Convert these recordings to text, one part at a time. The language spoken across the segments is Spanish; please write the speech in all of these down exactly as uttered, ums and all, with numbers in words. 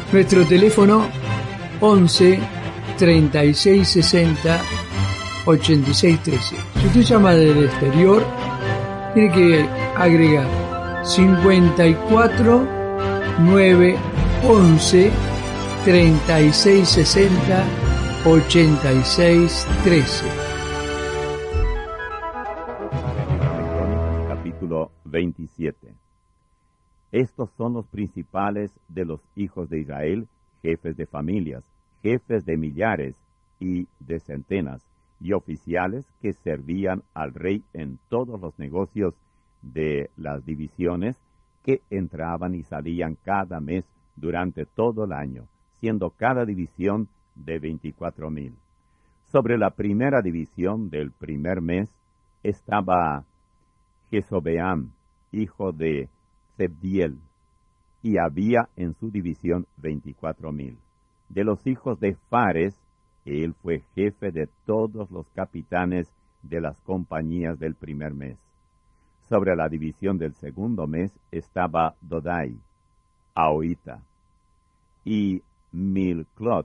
Nuestro teléfono once treinta y seis sesenta ochenta y seis trece. Si usted llama del exterior, tiene que agregar cincuenta y cuatro nueve once treinta y seis sesenta ochenta y seis trece. Capítulo veintisiete. Estos son los principales de los hijos de Israel, jefes de familias, jefes de millares y de centenas, y oficiales que servían al rey en todos los negocios de las divisiones que entraban y salían cada mes durante todo el año, siendo cada división de veinticuatro mil. Sobre la primera división del primer mes estaba Jesobeam, hijo de Zebdiel, y había en su división veinticuatro mil. De los hijos de Fares, él fue jefe de todos los capitanes de las compañías del primer mes. Sobre la división del segundo mes estaba Dodai, Ahoita, y Milclot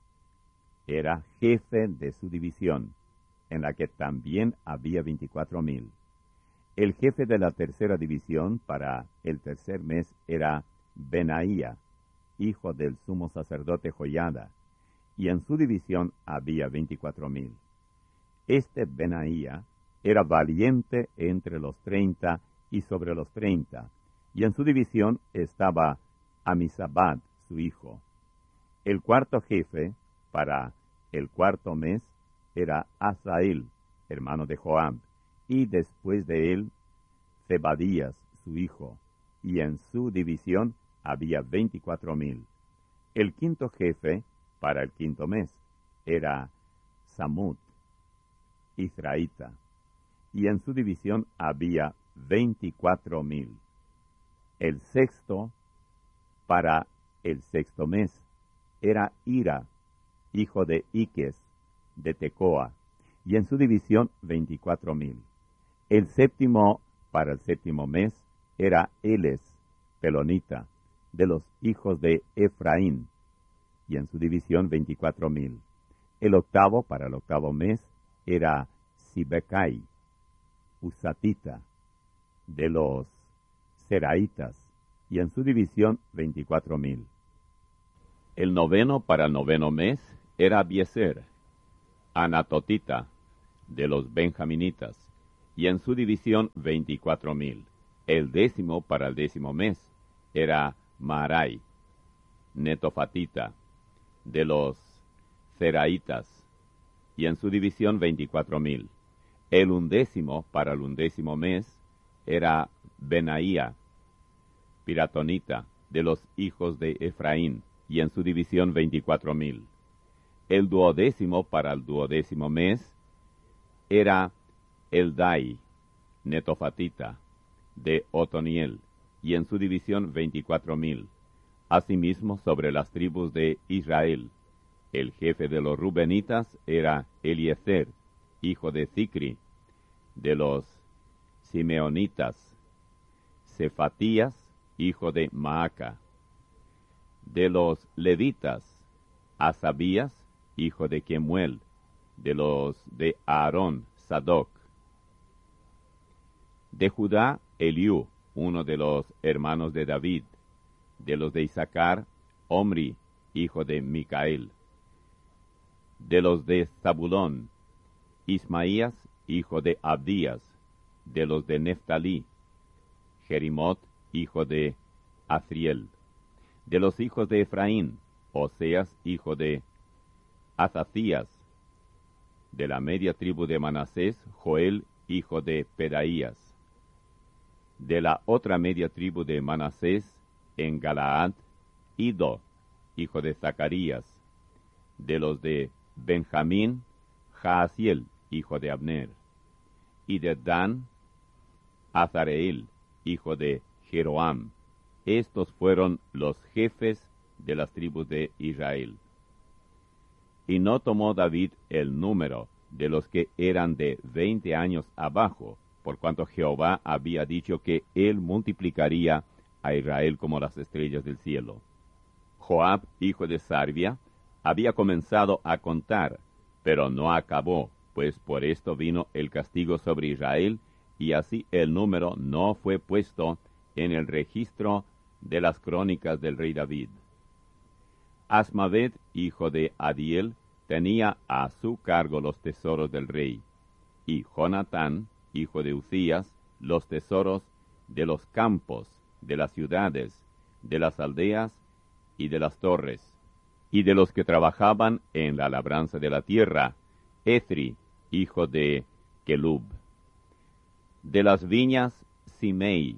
era jefe de su división, en la que también había veinticuatro mil. El jefe de la tercera división para el tercer mes era Benaía, hijo del sumo sacerdote Joiada, y en su división había veinticuatro mil. Este Benaía era valiente entre los treinta y sobre los treinta, y en su división estaba Amizabad, su hijo. El cuarto jefe para el cuarto mes era Asael, hermano de Joab, y después de él Zebadías, su hijo, y en su división había veinticuatro mil. El quinto jefe para el quinto mes era Samut, Israelita, y en su división había veinticuatro mil. El sexto para el sexto mes era Ira, hijo de Iques, de Tecoa, y en su división veinticuatro mil. El séptimo para el séptimo mes era Eles, Pelonita, de los hijos de Efraín, y en su división veinticuatro mil. El octavo para el octavo mes era Sibecai, Usatita, de los Seraitas, y en su división veinticuatro mil. El noveno para el noveno mes era Abieser, Anatotita, de los benjaminitas, y en su división veinticuatro mil. El décimo para el décimo mes era Marai, Netofatita, de los Seraitas, y en su división veinticuatro mil. El undécimo para el undécimo mes era Benaía, Piratonita, de los hijos de Efraín, y en su división veinticuatro mil. El duodécimo para el duodécimo mes era Eldai, Netofatita, de Otoniel, y en su división veinticuatro mil. Asimismo, sobre las tribus de Israel, el jefe de los Rubenitas era Eliezer, hijo de Zicri, de los Simeonitas, Cefatías, hijo de Maaca, de los Levitas, Asabías, hijo de Kemuel, de los de Aarón, Sadoc, de Judá, Eliú, uno de los hermanos de David, de los de Isaacar, Omri, hijo de Micael, de los de Zabulón, Ismaías, hijo de Abdías, de los de Neftalí, Jerimot, hijo de Azriel, de los hijos de Efraín, Oseas, hijo de Azatías, de la media tribu de Manasés, Joel, hijo de Pedaías, de la otra media tribu de Manasés, en Galaad, Ido, hijo de Zacarías, de los de Benjamín, Jaasiel, hijo de Abner, y de Dan, Azareel, hijo de Jeroam. Estos fueron los jefes de las tribus de Israel. Y no tomó David el número de los que eran de veinte años abajo, por cuanto Jehová había dicho que él multiplicaría a Israel como las estrellas del cielo. Joab, hijo de Sarvia, había comenzado a contar, pero no acabó, pues por esto vino el castigo sobre Israel, y así el número no fue puesto en el registro de las crónicas del rey David. Asmavet, hijo de Adiel, tenía a su cargo los tesoros del rey, y Jonatán, hijo de Uzías, los tesoros de los campos, de las ciudades, de las aldeas y de las torres, y de los que trabajaban en la labranza de la tierra, Ethri, hijo de Kelub. De las viñas, Simei,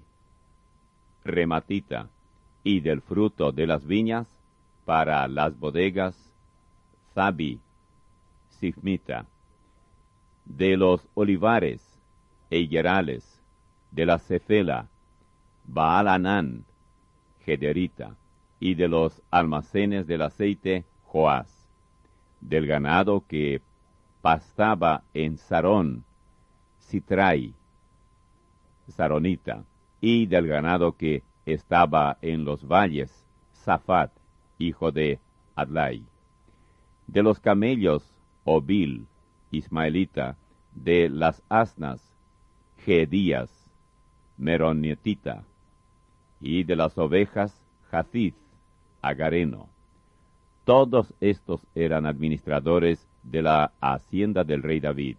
Rematita, y del fruto de las viñas, para las bodegas, Zabi, Sifmita. De los olivares, Eyerales, de la cefela, Baal-Anán, Gederita, y de los almacenes del aceite, Joás. Del ganado que pastaba en Sarón, Sitrai, Saronita, y del ganado que estaba en los valles, Safat, hijo de Adlai. De los camellos, Obil, Ismaelita, de las asnas, Gedías, Meronietita, y de las ovejas, Jacith, Agareno. Todos estos eran administradores de la hacienda del rey David.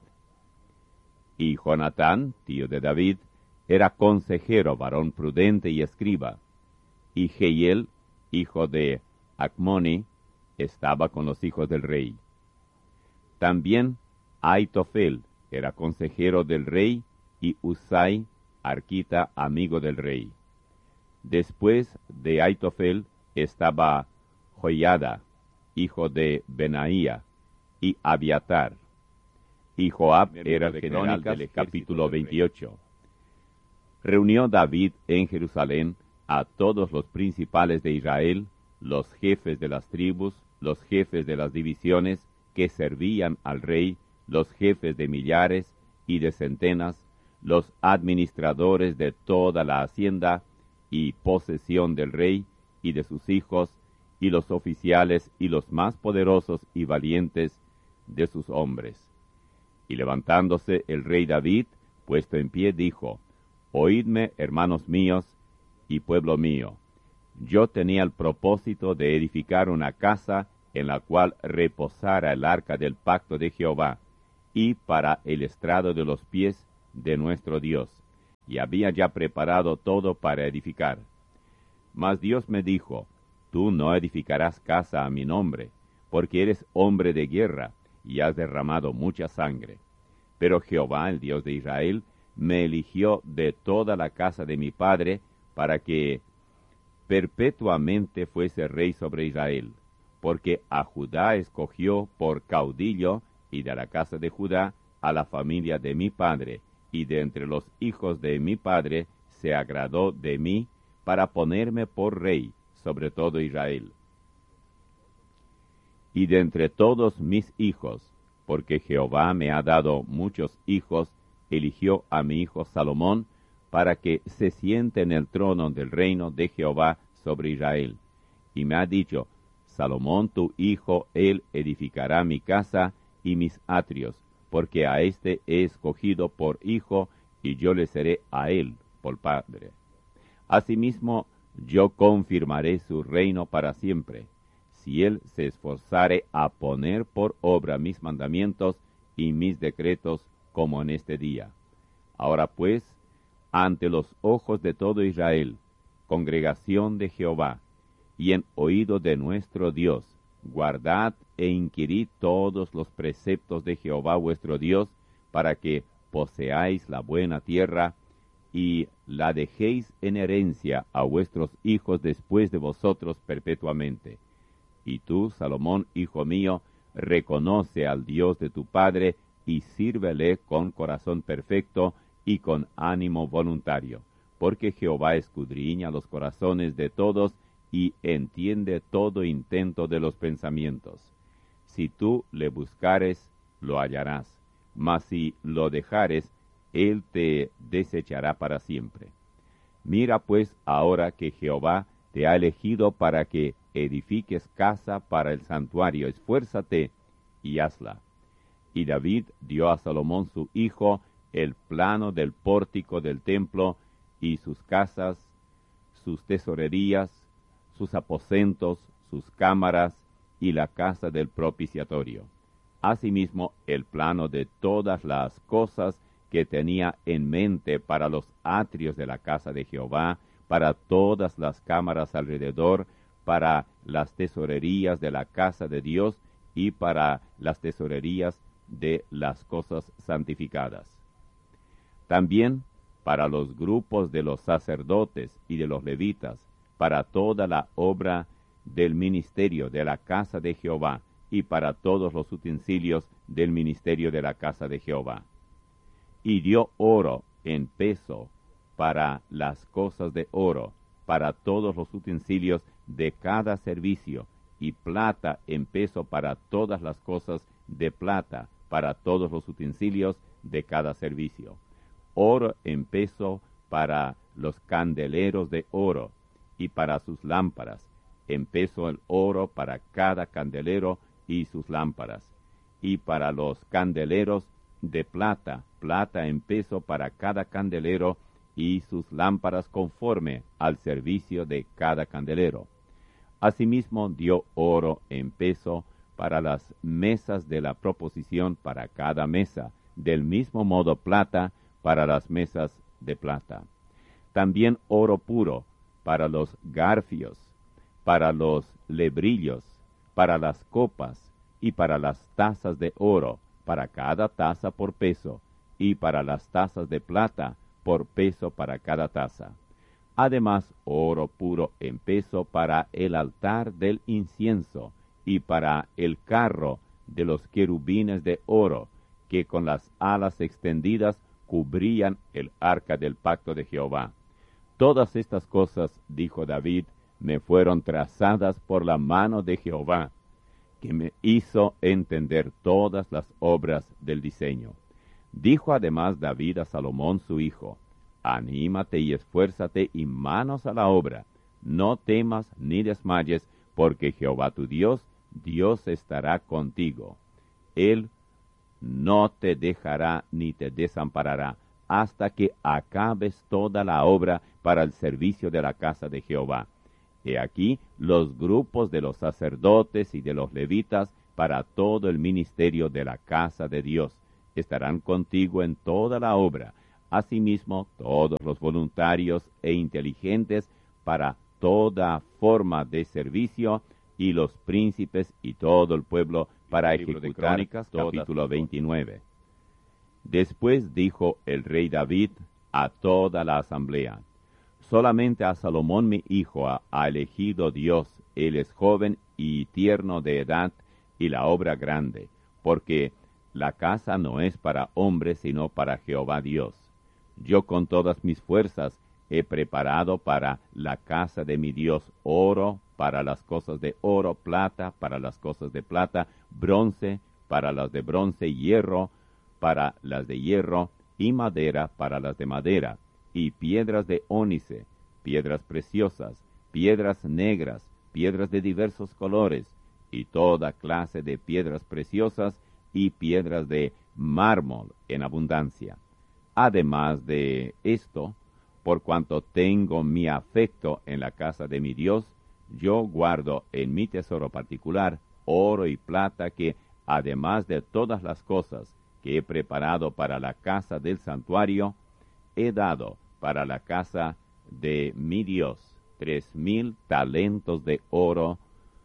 Y Jonatán, tío de David, era consejero, varón prudente y escriba. Y Jehiel, hijo de Acmoni, estaba con los hijos del rey. También Aitofel era consejero del rey, y Usai, arquita, amigo del rey. Después de Aitofel estaba Joiada, hijo de Benaía, y Abiatar. Y Joab era el general del capítulo veintiocho. Reunió David en Jerusalén a todos los principales de Israel, los jefes de las tribus, los jefes de las divisiones que servían al rey, los jefes de millares y de centenas, los administradores de toda la hacienda y posesión del rey y de sus hijos, y los oficiales y los más poderosos y valientes de sus hombres. Y levantándose el rey David, puesto en pie, dijo: Oídme, hermanos míos y pueblo mío. Yo tenía el propósito de edificar una casa en la cual reposara el arca del pacto de Jehová, y para el estrado de los pies de nuestro Dios, y había ya preparado todo para edificar. Mas Dios me dijo: Tú no edificarás casa a mi nombre, porque eres hombre de guerra, y has derramado mucha sangre. Pero Jehová, el Dios de Israel, me eligió de toda la casa de mi padre, para que perpetuamente fuese rey sobre Israel, porque a Judá escogió por caudillo, y de la casa de Judá a la familia de mi padre, y de entre los hijos de mi padre se agradó de mí, para ponerme por rey sobre todo Israel. Y de entre todos mis hijos, porque Jehová me ha dado muchos hijos, eligió a mi hijo Salomón, para que se siente en el trono del reino de Jehová sobre Israel. Y me ha dicho: Salomón tu hijo, él edificará mi casa y mis atrios, porque a éste he escogido por hijo, y yo le seré a él por padre. Asimismo, yo confirmaré su reino para siempre, si él se esforzare a poner por obra mis mandamientos y mis decretos, como en este día. Ahora pues, ante los ojos de todo Israel, congregación de Jehová, y en oído de nuestro Dios, guardad e inquirid todos los preceptos de Jehová vuestro Dios, para que poseáis la buena tierra, y la dejéis en herencia a vuestros hijos después de vosotros perpetuamente. Y tú, Salomón, hijo mío, reconoce al Dios de tu padre, y sírvele con corazón perfecto y con ánimo voluntario, porque Jehová escudriña los corazones de todos, y entiende todo intento de los pensamientos. Si tú le buscares, lo hallarás, mas si lo dejares, él te desechará para siempre. Mira pues ahora que Jehová te ha elegido para que edifiques casa para el santuario, esfuérzate y hazla. Y David dio a Salomón su hijo el plano del pórtico del templo y sus casas, sus tesorerías, sus aposentos, sus cámaras y la casa del propiciatorio. Asimismo, el plano de todas las cosas que tenía en mente para los atrios de la casa de Jehová, para todas las cámaras alrededor, para las tesorerías de la casa de Dios y para las tesorerías de las cosas santificadas. También para los grupos de los sacerdotes y de los levitas, para toda la obra del ministerio de la casa de Jehová y para todos los utensilios del ministerio de la casa de Jehová. Y dio oro en peso para las cosas de oro, para todos los utensilios de cada servicio, y plata en peso para todas las cosas de plata, para todos los utensilios de cada servicio. Oro en peso para los candeleros de oro, y para sus lámparas, en peso el oro para cada candelero y sus lámparas, y para los candeleros de plata, plata en peso para cada candelero y sus lámparas conforme al servicio de cada candelero. Asimismo dio oro en peso para las mesas de la proposición para cada mesa, del mismo modo plata para las mesas de plata. También oro puro para los garfios, para los lebrillos, para las copas y para las tazas de oro, para cada taza por peso, y para las tazas de plata por peso para cada taza. Además, oro puro en peso para el altar del incienso, y para el carro de los querubines de oro, que con las alas extendidas cubrían el arca del pacto de Jehová. Todas estas cosas, dijo David, me fueron trazadas por la mano de Jehová, que me hizo entender todas las obras del diseño. Dijo además David a Salomón su hijo, anímate y esfuérzate y manos a la obra, no temas ni desmayes, porque Jehová tu Dios, Dios estará contigo. Él no te dejará ni te desamparará, hasta que acabes toda la obra para el servicio de la casa de Jehová. He aquí los grupos de los sacerdotes y de los levitas para todo el ministerio de la casa de Dios estarán contigo en toda la obra. Asimismo, todos los voluntarios e inteligentes para toda forma de servicio, y los príncipes y todo el pueblo para ejecutar. Crónicas, capítulo veintinueve. Después dijo el rey David a toda la asamblea, solamente a Salomón mi hijo ha, ha elegido Dios, él es joven y tierno de edad, y la obra grande, porque la casa no es para hombres, sino para Jehová Dios. Yo con todas mis fuerzas he preparado para la casa de mi Dios oro, para las cosas de oro, plata, para las cosas de plata, bronce, para las de bronce, hierro, para las de hierro, y madera para las de madera, y piedras de ónice, piedras preciosas, piedras negras, piedras de diversos colores, y toda clase de piedras preciosas, y piedras de mármol en abundancia. Además de esto, por cuanto tengo mi afecto en la casa de mi Dios, yo guardo en mi tesoro particular oro y plata que, además de todas las cosas que he preparado para la casa del santuario, he dado para la casa de mi Dios tres mil talentos de oro,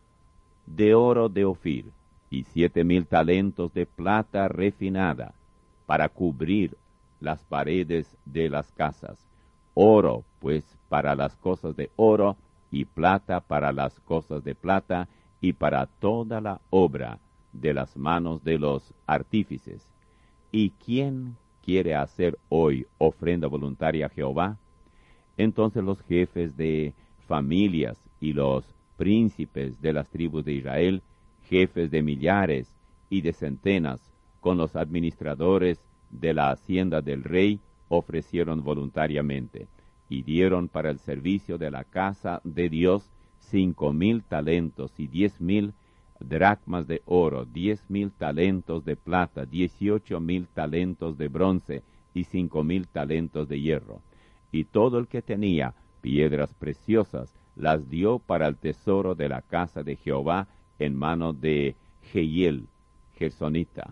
de oro de Ofir, y siete mil talentos de plata refinada, para cubrir las paredes de las casas. Oro, pues, para las cosas de oro, y plata para las cosas de plata, y para toda la obra de las manos de los artífices. ¿Y quién quiere hacer hoy ofrenda voluntaria a Jehová? Entonces los jefes de familias y los príncipes de las tribus de Israel, jefes de millares y de centenas, con los administradores de la hacienda del rey, ofrecieron voluntariamente, y dieron para el servicio de la casa de Dios cinco mil talentos y diez mil dracmas de oro, diez mil talentos de plata, dieciocho mil talentos de bronce y cinco mil talentos de hierro. Y todo el que tenía piedras preciosas las dio para el tesoro de la casa de Jehová en mano de Jehiel, Gersonita.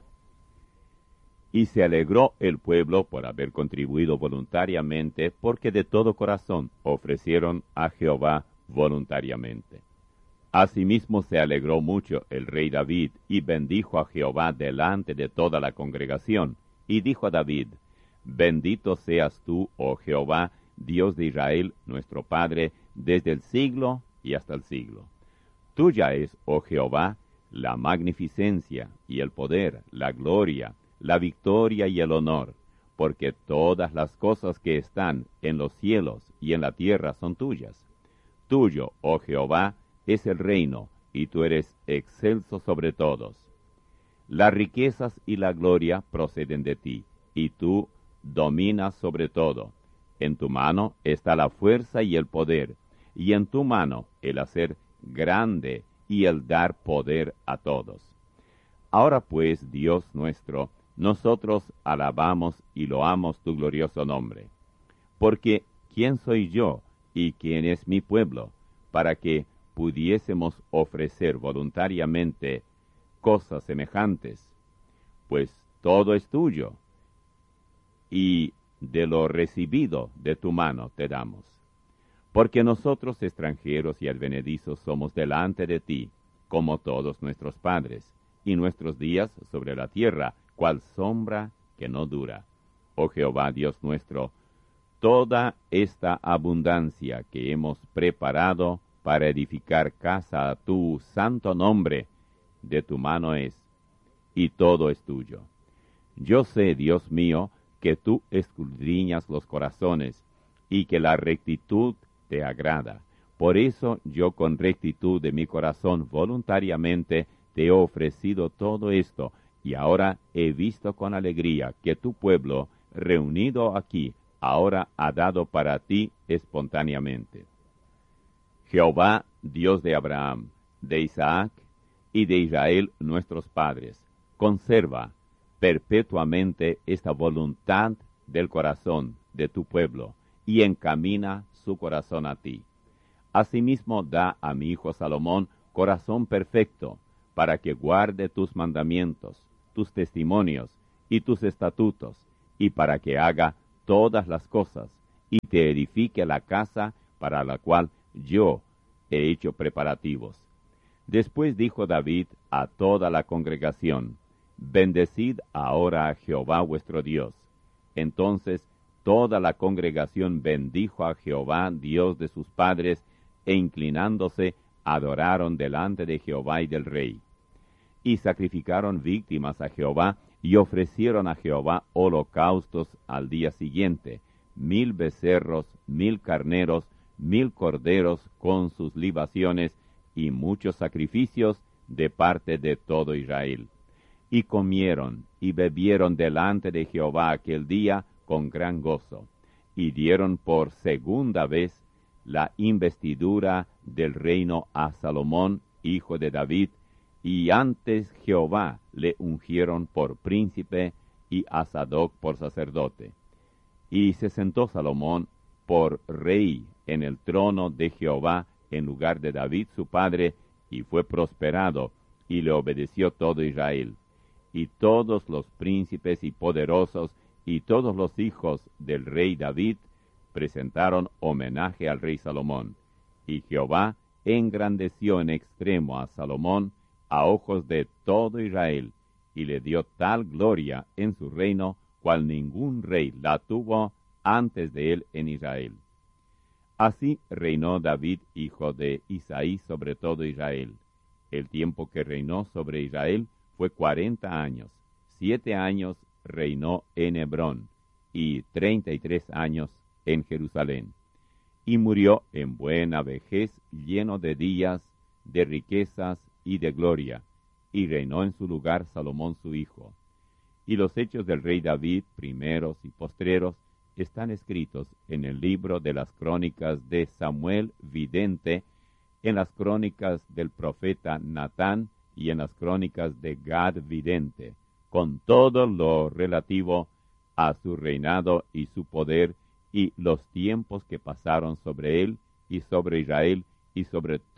Y se alegró el pueblo por haber contribuido voluntariamente, porque de todo corazón ofrecieron a Jehová voluntariamente. Asimismo se alegró mucho el rey David, y bendijo a Jehová delante de toda la congregación, y dijo a David: Bendito seas tú, oh Jehová, Dios de Israel, nuestro Padre, desde el siglo y hasta el siglo. Tuya es, oh Jehová, la magnificencia y el poder, la gloria, la victoria y el honor, porque todas las cosas que están en los cielos y en la tierra son tuyas. Tuyo, oh Jehová, es el reino, y tú eres excelso sobre todos. Las riquezas y la gloria proceden de ti, y tú dominas sobre todo. En tu mano está la fuerza y el poder, y en tu mano el hacer grande y el dar poder a todos. Ahora pues, Dios nuestro, nosotros alabamos y loamos tu glorioso nombre. Porque, ¿quién soy yo y quién es mi pueblo, para que pudiésemos ofrecer voluntariamente cosas semejantes? Pues todo es tuyo, y de lo recibido de tu mano te damos. Porque nosotros extranjeros y advenedizos somos delante de ti, como todos nuestros padres, y nuestros días sobre la tierra, cual sombra que no dura. Oh Jehová Dios nuestro, toda esta abundancia que hemos preparado para edificar casa a tu santo nombre, de tu mano es, y todo es tuyo. Yo sé, Dios mío, que tú escudriñas los corazones, y que la rectitud te agrada. Por eso yo con rectitud de mi corazón voluntariamente te he ofrecido todo esto, y ahora he visto con alegría que tu pueblo, reunido aquí, ahora ha dado para ti espontáneamente. Jehová, Dios de Abraham, de Isaac y de Israel nuestros padres, conserva perpetuamente esta voluntad del corazón de tu pueblo, y encamina su corazón a ti. Asimismo da a mi hijo Salomón corazón perfecto, para que guarde tus mandamientos, tus testimonios y tus estatutos, y para que haga todas las cosas, y te edifique la casa para la cual yo he hecho preparativos. Después dijo David a toda la congregación: Bendecid ahora a Jehová vuestro Dios. Entonces toda la congregación bendijo a Jehová, Dios de sus padres, e inclinándose, adoraron delante de Jehová y del rey. Y sacrificaron víctimas a Jehová, y ofrecieron a Jehová holocaustos al día siguiente, mil becerros, mil carneros, mil corderos con sus libaciones, y muchos sacrificios de parte de todo Israel. Y comieron y bebieron delante de Jehová aquel día con gran gozo, y dieron por segunda vez la investidura del reino a Salomón, hijo de David, y antes Jehová le ungieron por príncipe y a Sadoc por sacerdote. Y se sentó Salomón por rey en el trono de Jehová en lugar de David su padre, y fue prosperado, y le obedeció todo Israel. Y todos los príncipes y poderosos y todos los hijos del rey David presentaron homenaje al rey Salomón. Y Jehová engrandeció en extremo a Salomón a ojos de todo Israel, y le dio tal gloria en su reino, cual ningún rey la tuvo antes de él en Israel. Así reinó David, hijo de Isaí, sobre todo Israel. El tiempo que reinó sobre Israel fue cuarenta años. Siete años reinó en Hebrón, y treinta y tres años en Jerusalén. Y murió en buena vejez, lleno de días, de riquezas y de gloria, y reinó en su lugar Salomón su hijo. Y los hechos del rey David, primeros y postreros, están escritos en el libro de las crónicas de Samuel vidente, en las crónicas del profeta Natán y en las crónicas de Gad vidente, con todo lo relativo a su reinado y su poder y los tiempos que pasaron sobre él y sobre Israel y sobre